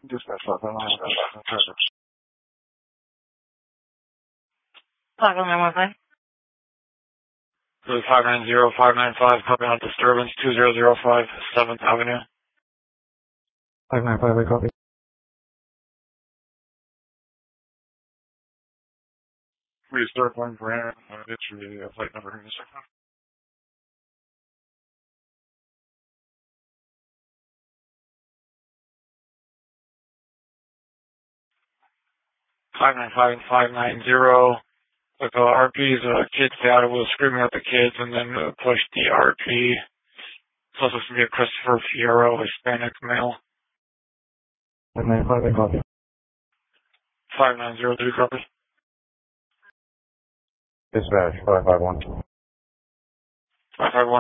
Dispatch 599. Platinum 915. 590-595, copy on disturbance, 2005 7th Avenue. 595, I copy. Restart one for it's the flight number in a second. 595 and 590. With the RP's kids data was screaming at the kids and then pushed the RP. It's also supposed to be a Christopher Fierro, Hispanic male. 595, I copy. 590, do you copy? Dispatch 551. 551.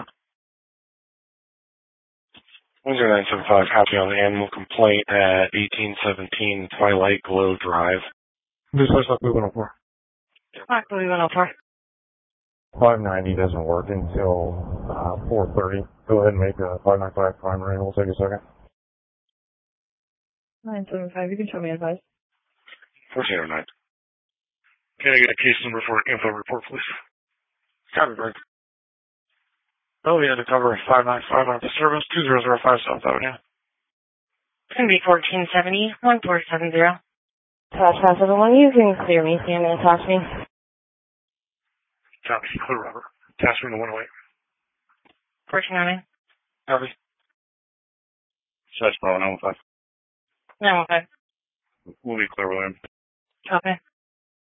0975, copy on the animal complaint at 1817 Twilight Glow Drive. Dispatch Lockwood 104. Lockwood 104. 590 doesn't work until 4:30. Go ahead and make a 595 primary and we'll take a second. 975, you can show me advice. 1409. Can I get a case number for info report, please? Copy, break. Oh, we had to cover 595 on disturbance, 2005 South Avenue. It's going to be 1470, 1470. Task Pass 1, you can clear me, see I'm going to toss me. Copy, clear Robert. Task room to 108. 1409. Copy. Search Bravo 915. 915. We'll be clear with him. Copy.